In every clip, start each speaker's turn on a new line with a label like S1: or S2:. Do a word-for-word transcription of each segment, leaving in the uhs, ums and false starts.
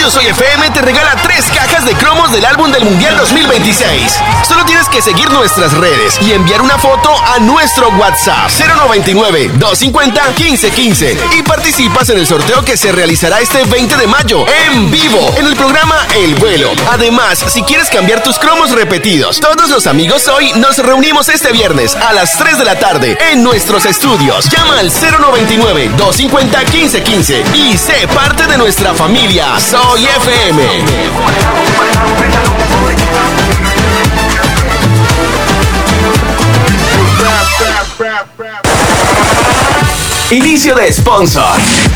S1: Radio Soy F M te regala tres cajas de cromos del álbum del Mundial dos mil veintiséis. Solo tienes que seguir nuestras redes y enviar una foto a nuestro WhatsApp cero noventa y nueve, doscientos cincuenta, quince quince y participas en el sorteo que se realizará este veinte de mayo en vivo en el programa El Vuelo. Además, si quieres cambiar tus cromos repetidos, todos los amigos hoy nos reunimos este viernes a las tres de la tarde en nuestros estudios. Llama al cero noventa y nueve, doscientos cincuenta, quince quince y sé parte de nuestra familia Soy F M. Inicio de sponsor.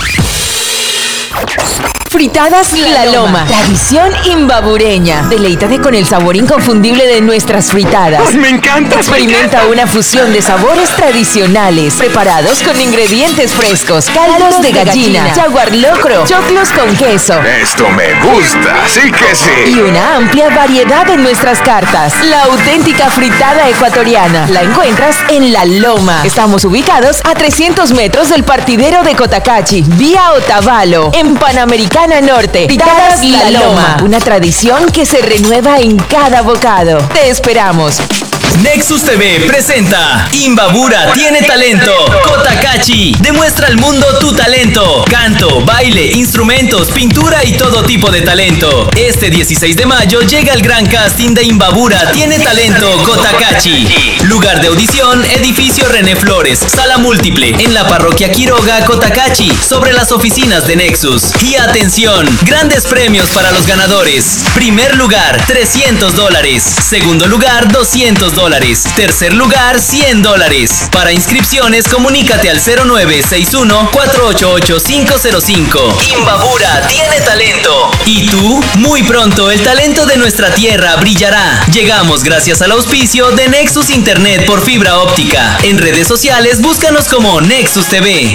S2: Fritadas La Loma, tradición imbabureña. Deleítate con el sabor inconfundible de nuestras fritadas.
S3: ¡Me encanta!
S2: Experimenta una fusión de sabores tradicionales, preparados con ingredientes frescos, caldos de gallina, jaguar locro, choclos con queso.
S3: Esto me gusta, sí que sí.
S2: Y una amplia variedad en nuestras cartas. La auténtica fritada ecuatoriana la encuentras en La Loma. Estamos ubicados a trescientos metros del partidero de Cotacachi, vía Otavalo, en Panamericana Norte. Fritadas La Loma, una tradición que se renueva en cada bocado. Te esperamos.
S4: Nexus T V presenta Imbabura tiene talento. Cotacachi, demuestra al mundo tu talento. Canto, baile, instrumentos, pintura y todo tipo de talento. Este dieciséis de mayo llega el gran casting de Imbabura tiene talento Cotacachi. Lugar de audición, edificio René Flores, sala múltiple, en la parroquia Quiroga, Cotacachi, sobre las oficinas de Nexus. Y atención, grandes premios para los ganadores. Primer lugar, trescientos dólares. Segundo lugar, doscientos dólares. Tercer lugar, cien dólares. Para inscripciones, comunícate al cero nueve seis uno, cuatro ocho ocho, cinco cero cinco. Imbabura tiene talento. ¿Y tú? Muy pronto el talento de nuestra tierra brillará. Llegamos gracias al auspicio de Nexus Internet por fibra óptica. En redes sociales, búscanos como Nexus T V.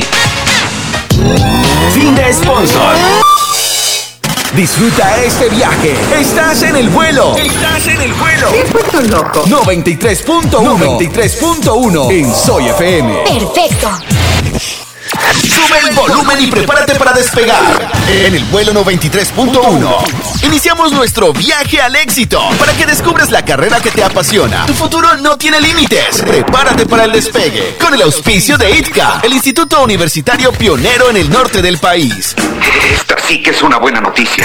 S1: Fin de sponsor. Disfruta este viaje. Estás en el vuelo. Estás en el vuelo.
S5: ¿Qué fue tu loco?
S1: noventa y tres punto uno. noventa y tres punto uno en Soy F M.
S5: Perfecto.
S1: Sube el volumen y prepárate para despegar. En el vuelo noventa y tres punto uno. Iniciamos nuestro viaje al éxito para que descubras la carrera que te apasiona. Tu futuro no tiene límites. Prepárate para el despegue. Con el auspicio de I T C A, el Instituto Universitario Pionero en el norte del país.
S3: Esta sí que es una buena noticia.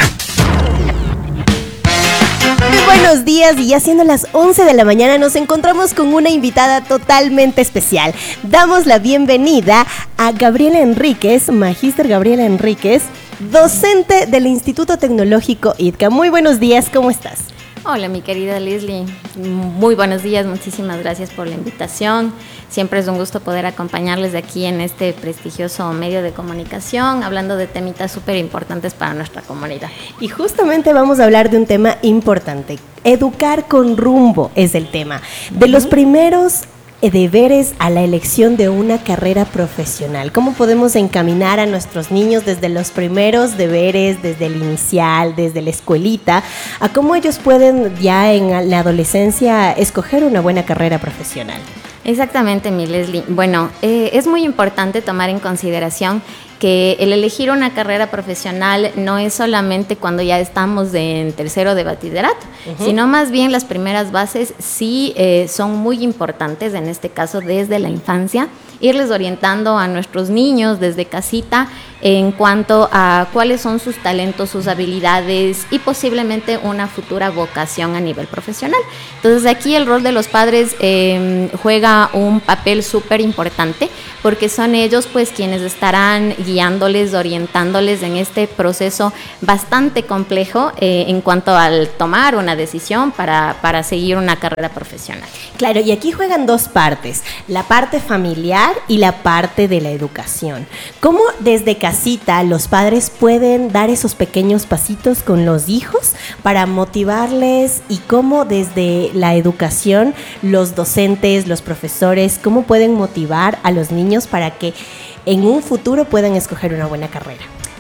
S6: Muy buenos días, y ya siendo las once de la mañana nos encontramos con una invitada totalmente especial. Damos la bienvenida a Gabriela Enríquez, magíster Gabriela Enríquez, docente del Instituto Tecnológico I T C A. Muy buenos días, ¿cómo estás?
S7: Hola, mi querida Leslie. Muy buenos días, muchísimas gracias por la invitación. Siempre es un gusto poder acompañarles de aquí en este prestigioso medio de comunicación, hablando de temitas súper importantes para nuestra comunidad.
S6: Y justamente vamos a hablar de un tema importante. Educar con rumbo es el tema. De los primeros deberes a la elección de una carrera profesional. ¿Cómo podemos encaminar a nuestros niños desde los primeros deberes, desde el inicial, desde la escuelita, a cómo ellos pueden ya en la adolescencia escoger una buena carrera profesional?
S7: Exactamente, mi Leslie. Bueno, eh, es muy importante tomar en consideración que el elegir una carrera profesional no es solamente cuando ya estamos en tercero de bachillerato, uh-huh. sino más bien las primeras bases sí eh, son muy importantes, en este caso desde la infancia, irles orientando a nuestros niños desde casita en cuanto a cuáles son sus talentos, sus habilidades y posiblemente una futura vocación a nivel profesional. Entonces aquí el rol de los padres eh, juega un papel súper importante, porque son ellos pues quienes estarán guiándoles, orientándoles en este proceso bastante complejo eh, en cuanto al tomar una decisión para, para seguir una carrera profesional.
S6: Claro, y aquí juegan dos partes, la parte familiar y la parte de la educación. ¿Cómo desde casita los padres pueden dar esos pequeños pasitos con los hijos para motivarles, y cómo desde la educación los docentes, los profesores, cómo pueden motivar a los niños para que en un futuro puedan escoger una buena carrera?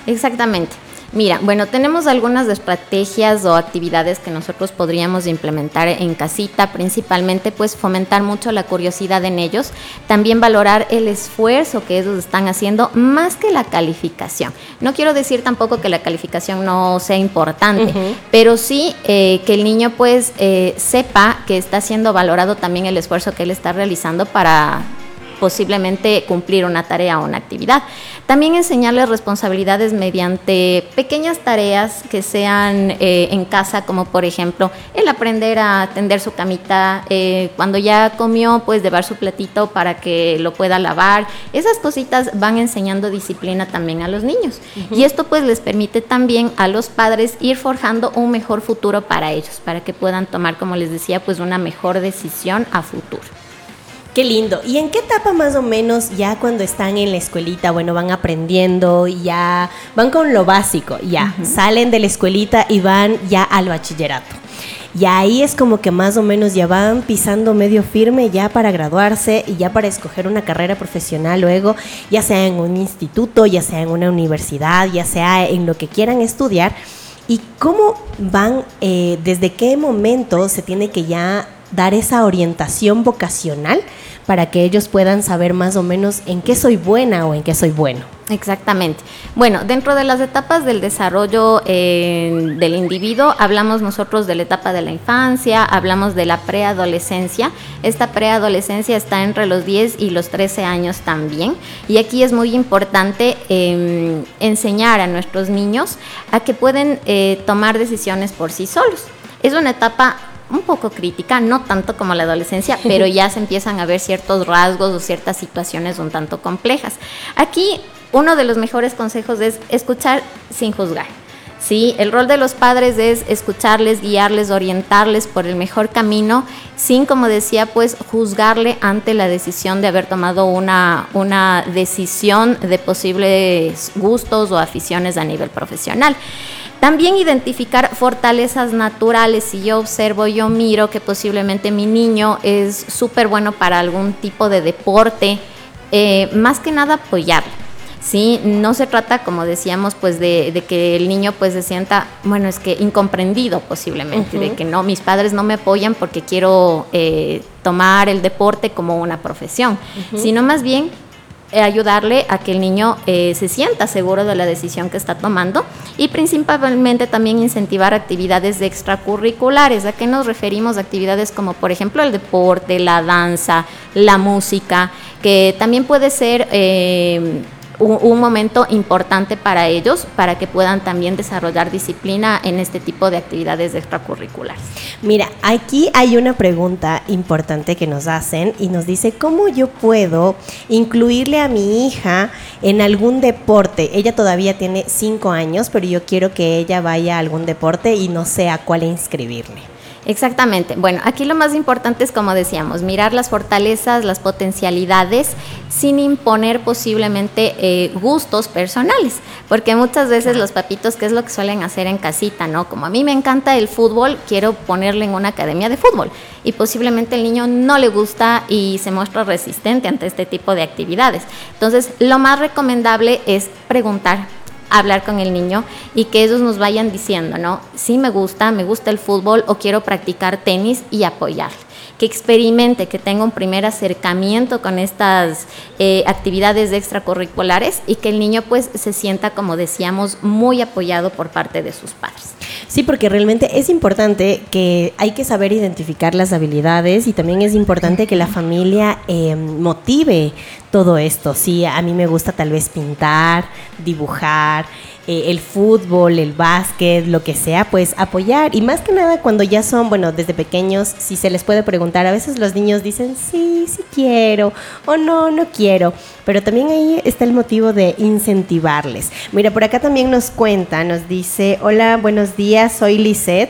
S7: Exactamente. Mira, bueno, tenemos algunas estrategias o actividades que nosotros podríamos implementar en casita, principalmente pues fomentar mucho la curiosidad en ellos, también valorar el esfuerzo que ellos están haciendo más que la calificación. No quiero decir tampoco que la calificación no sea importante, uh-huh. pero sí eh, que el niño pues eh, sepa que está siendo valorado también el esfuerzo que él está realizando para posiblemente cumplir una tarea o una actividad. También enseñarles responsabilidades mediante pequeñas tareas que sean eh, en casa, como por ejemplo el aprender a tender su camita, eh, cuando ya comió pues llevar su platito para que lo pueda lavar. Esas cositas van enseñando disciplina también a los niños, uh-huh. y esto pues les permite también a los padres ir forjando un mejor futuro para ellos, para que puedan tomar, como les decía, pues una mejor decisión a futuro.
S6: Qué lindo. ¿Y en qué etapa más o menos ya cuando están en la escuelita, bueno, van aprendiendo, ya van con lo básico, ya uh-huh. salen de la escuelita y van ya al bachillerato? Y ahí es como que más o menos ya van pisando medio firme ya para graduarse y ya para escoger una carrera profesional luego, ya sea en un instituto, ya sea en una universidad, ya sea en lo que quieran estudiar. ¿Y cómo van, eh, desde qué momento se tiene que ya dar esa orientación vocacional para que ellos puedan saber más o menos en qué soy buena o en qué soy bueno?
S7: Exactamente. Bueno, dentro de las etapas del desarrollo eh, del individuo, hablamos nosotros de la etapa de la infancia, hablamos de la preadolescencia. Esta preadolescencia está entre los diez y los trece años también. Y aquí es muy importante eh, enseñar a nuestros niños a que pueden eh, tomar decisiones por sí solos. Es una etapa un poco crítica, no tanto como la adolescencia, pero ya se empiezan a ver ciertos rasgos o ciertas situaciones un tanto complejas. Aquí uno de los mejores consejos es escuchar sin juzgar. Sí, el rol de los padres es escucharles, guiarles, orientarles por el mejor camino, sin, como decía, pues juzgarle ante la decisión de haber tomado una, una decisión de posibles gustos o aficiones a nivel profesional. También identificar fortalezas naturales. Si yo observo, yo miro que posiblemente mi niño es súper bueno para algún tipo de deporte, eh, más que nada apoyarlo. Sí, no se trata, como decíamos, pues de, de que el niño pues se sienta, bueno, es que incomprendido posiblemente, uh-huh. de que no, mis padres no me apoyan porque quiero eh, tomar el deporte como una profesión, uh-huh. sino más bien eh, ayudarle a que el niño eh, se sienta seguro de la decisión que está tomando, y principalmente también incentivar actividades extracurriculares. ¿A qué nos referimos? Actividades como por ejemplo el deporte, la danza, la música, que también puede ser eh, Un, un momento importante para ellos, para que puedan también desarrollar disciplina en este tipo de actividades extracurriculares.
S6: Mira, aquí hay una pregunta importante que nos hacen y nos dice, ¿cómo yo puedo incluirle a mi hija en algún deporte? Ella todavía tiene cinco años, pero yo quiero que ella vaya a algún deporte y no sé a cuál inscribirle.
S7: Exactamente. Bueno, aquí lo más importante es, como decíamos, mirar las fortalezas, las potencialidades, sin imponer posiblemente eh, gustos personales, porque muchas veces los papitos, ¿qué es lo que suelen hacer en casita, no? Como a mí me encanta el fútbol, quiero ponerle en una academia de fútbol, y posiblemente el niño no le gusta y se muestra resistente ante este tipo de actividades. Entonces, lo más recomendable es preguntar, hablar con el niño y que ellos nos vayan diciendo, ¿no? Sí, me gusta, me gusta el fútbol o quiero practicar tenis, y apoyarle. Que experimente, que tenga un primer acercamiento con estas eh, actividades extracurriculares, y que el niño pues se sienta, como decíamos, muy apoyado por parte de sus padres.
S6: Sí, porque realmente es importante que hay que saber identificar las habilidades, y también es importante que la familia eh, motive todo esto. Sí, a mí me gusta tal vez pintar, dibujar, eh, el fútbol, el básquet, lo que sea, pues apoyar. Y más que nada cuando ya son, bueno, desde pequeños, si se les puede preguntar, a veces los niños dicen sí, sí quiero, o no, no quiero, pero también ahí está el motivo de incentivarles. Mira, por acá también nos cuenta, nos dice, hola, buenos días, soy Lisette.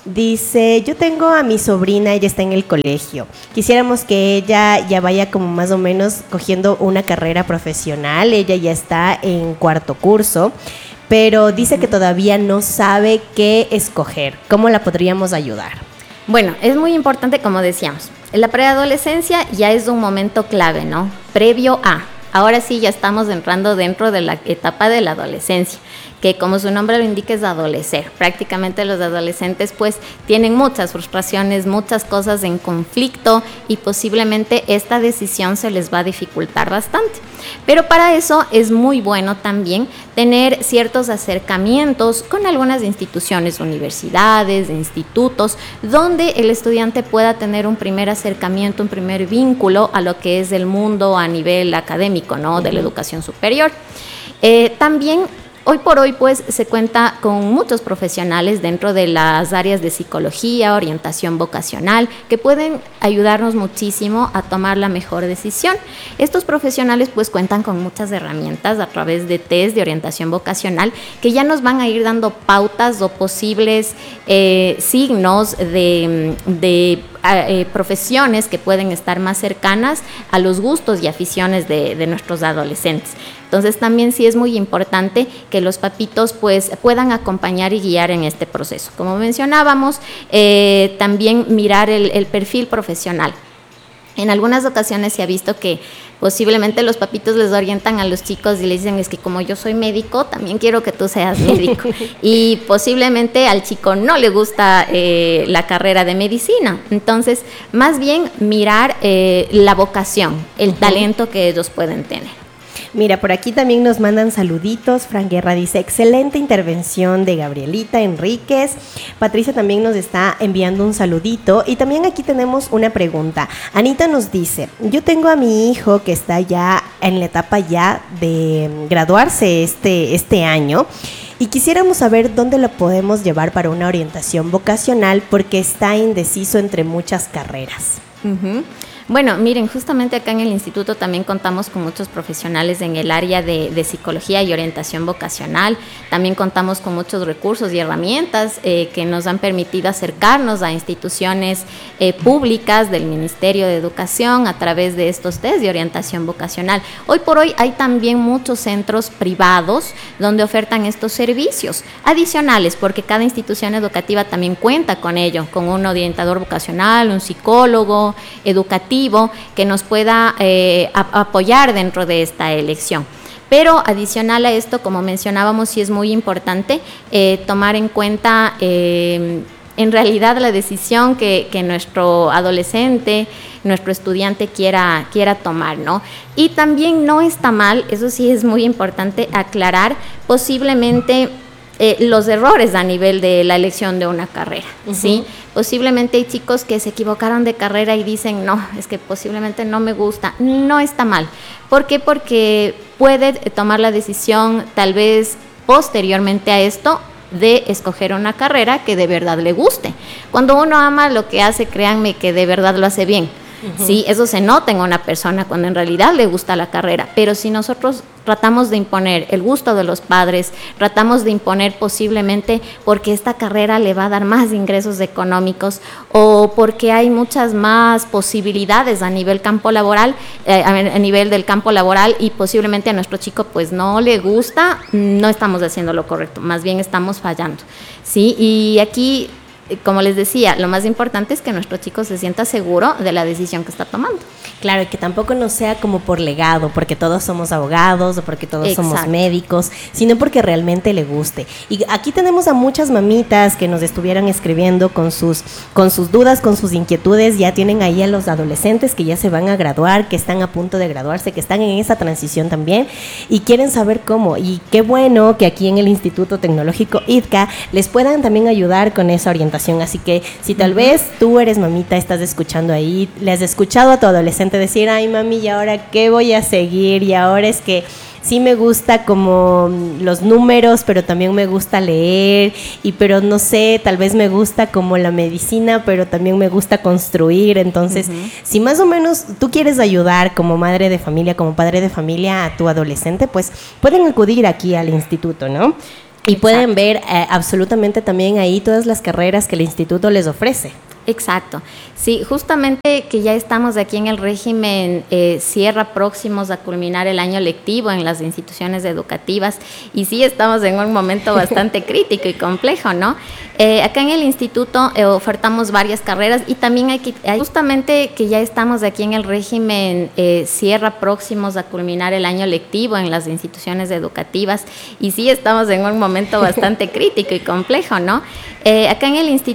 S6: Dice, yo tengo a mi sobrina, ella está en el colegio. Quisiéramos que ella ya vaya como más o menos cogiendo una carrera profesional. Ella ya está en cuarto curso, pero dice que todavía no sabe qué escoger. ¿Cómo la podríamos ayudar?
S7: Bueno, es muy importante, como decíamos, la preadolescencia ya es un momento clave, ¿no? Previo a... Ahora sí ya estamos entrando dentro de la etapa de la adolescencia, que como su nombre lo indica es adolecer. Prácticamente los adolescentes pues tienen muchas frustraciones, muchas cosas en conflicto y posiblemente esta decisión se les va a dificultar bastante. Pero para eso es muy bueno también tener ciertos acercamientos con algunas instituciones, universidades, institutos, donde el estudiante pueda tener un primer acercamiento, un primer vínculo a lo que es el mundo a nivel académico, ¿no? De la educación superior. Eh, también hoy por hoy, pues, se cuenta con muchos profesionales dentro de las áreas de psicología, orientación vocacional, que pueden ayudarnos muchísimo a tomar la mejor decisión. Estos profesionales, pues, cuentan con muchas herramientas a través de test de orientación vocacional que ya nos van a ir dando pautas o posibles eh, signos de, de eh, profesiones que pueden estar más cercanas a los gustos y aficiones de, de nuestros adolescentes. Entonces también sí es muy importante que los papitos pues puedan acompañar y guiar en este proceso. Como mencionábamos, eh, también mirar el, el perfil profesional. En algunas ocasiones se ha visto que posiblemente los papitos les orientan a los chicos y les dicen, es que como yo soy médico, también quiero que tú seas médico. Y posiblemente al chico no le gusta eh, la carrera de medicina. Entonces, más bien mirar eh, la vocación, el uh-huh. talento que ellos pueden tener.
S6: Mira, por aquí también nos mandan saluditos. Fran Guerra dice, excelente intervención de Gabrielita Enríquez. Patricia también nos está enviando un saludito. Y también aquí tenemos una pregunta. Anita nos dice, yo tengo a mi hijo que está ya en la etapa ya de graduarse este, este año. Y quisiéramos saber dónde lo podemos llevar para una orientación vocacional porque está indeciso entre muchas carreras.
S7: Uh-huh. Bueno, miren, justamente acá en el instituto también contamos con muchos profesionales en el área de, de psicología y orientación vocacional. También contamos con muchos recursos y herramientas eh, que nos han permitido acercarnos a instituciones eh, públicas del Ministerio de Educación a través de estos test de orientación vocacional. Hoy por hoy hay también muchos centros privados donde ofertan estos servicios adicionales, porque cada institución educativa también cuenta con ello, con un orientador vocacional, un psicólogo educativo, que nos pueda eh, a, apoyar dentro de esta elección. Pero adicional a esto, como mencionábamos, sí es muy importante eh, tomar en cuenta eh, en realidad la decisión que, que nuestro adolescente, nuestro estudiante quiera, quiera tomar, ¿no? Y también no está mal, eso sí es muy importante aclarar, posiblemente Eh, los errores a nivel de la elección de una carrera, uh-huh. ¿sí? Posiblemente hay chicos que se equivocaron de carrera y dicen, no, es que posiblemente no me gusta. No está mal. ¿Por qué? Porque puede tomar la decisión tal vez posteriormente a esto de escoger una carrera que de verdad le guste. Cuando uno ama lo que hace, créanme que de verdad lo hace bien. Uh-huh. Sí, eso se nota en una persona cuando en realidad le gusta la carrera, pero si nosotros tratamos de imponer el gusto de los padres, tratamos de imponer posiblemente porque esta carrera le va a dar más ingresos económicos o porque hay muchas más posibilidades a nivel campo laboral, eh, a nivel del campo laboral y posiblemente a nuestro chico pues no le gusta, no estamos haciendo lo correcto, más bien estamos fallando, ¿sí? Y aquí, como les decía, lo más importante es que nuestro chico se sienta seguro de la decisión que está tomando.
S6: Claro, y que tampoco no sea como por legado, porque todos somos abogados o porque todos Exacto. somos médicos, sino porque realmente le guste. Y aquí tenemos a muchas mamitas que nos estuvieron escribiendo con sus, con sus dudas, con sus inquietudes. Ya tienen ahí a los adolescentes que ya se van a graduar, que están a punto de graduarse, que están en esa transición también y quieren saber cómo. Y qué bueno que aquí en el Instituto Tecnológico I T C A les puedan también ayudar con esa orientación. Así que si tal vez tú eres mamita, estás escuchando ahí, le has escuchado a tu adolescente decir, ay mami, ¿y ahora qué voy a seguir? Y ahora es que sí me gusta como los números, pero también me gusta leer, y pero no sé, tal vez me gusta como la medicina, pero también me gusta construir. Entonces, uh-huh. si más o menos tú quieres ayudar como madre de familia, como padre de familia a tu adolescente, pues pueden acudir aquí al instituto, ¿no? Y Exacto. pueden ver eh, absolutamente también ahí todas las carreras que el instituto les ofrece.
S7: Exacto. Sí, justamente que ya estamos aquí en el régimen eh, cierra próximos a culminar el año lectivo en las instituciones educativas y sí estamos en un momento bastante crítico y complejo, ¿no? Eh, acá en el instituto eh, ofertamos varias carreras y también hay que, hay, justamente que ya estamos aquí en el régimen eh, cierra próximos a culminar el año lectivo en las instituciones educativas y sí estamos en un momento bastante crítico y complejo, ¿no? Eh, acá en el instituto